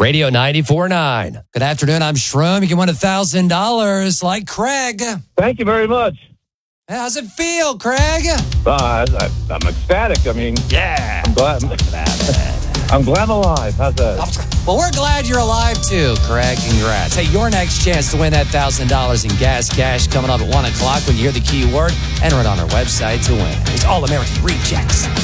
Radio 94.9. Good afternoon. I'm Shroom. You can win $1,000 like Craig. Thank you very much. How's it feel, Craig? I'm ecstatic. I mean, Yeah. I'm glad. I'm glad I'm alive. How's that? Well, we're glad you're alive too, Craig. Congrats. Hey, your next chance to win that $1,000 in gas cash coming up at 1 o'clock when you hear the keyword. Enter it on our website to win. It's All American Rejects.